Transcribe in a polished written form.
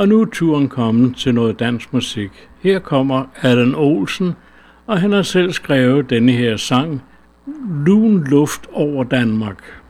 Og nu er turen kommet til noget dansk musik. Her kommer Allan Olsen, og han har selv skrevet denne her sang, Lun luft over Danmark.